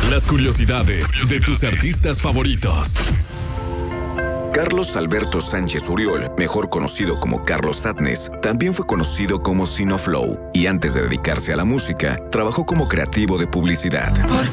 Las curiosidades de tus artistas favoritos. Carlos Alberto Sánchez Uriol, mejor conocido como Carlos Sadness, también fue conocido como Sinoflow y antes de dedicarse a la música, trabajó como creativo de publicidad.